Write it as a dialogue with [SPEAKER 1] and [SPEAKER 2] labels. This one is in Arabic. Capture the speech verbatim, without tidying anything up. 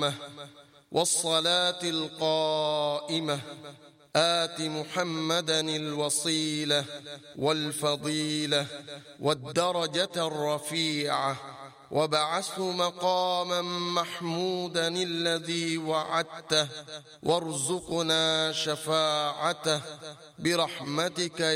[SPEAKER 1] التامة والصلاة القائمة آت محمدا الوصيلة والفضيلة والدرجة الرفيعة وابعثه مقاما محمودا الذي وعدته وارزقنا شفاعته برحمتك